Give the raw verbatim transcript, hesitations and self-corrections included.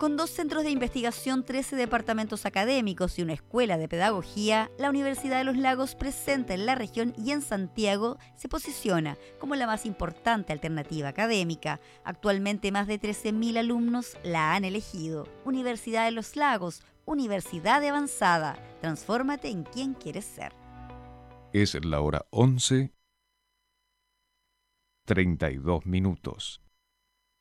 Con dos centros de investigación, trece departamentos académicos y una escuela de pedagogía, la Universidad de los Lagos, presente en la región y en Santiago, se posiciona como la más importante alternativa académica. Actualmente más de trece mil alumnos la han elegido. Universidad de los Lagos, universidad de avanzada. Transfórmate en quien quieres ser. Es la hora once, treinta y dos minutos.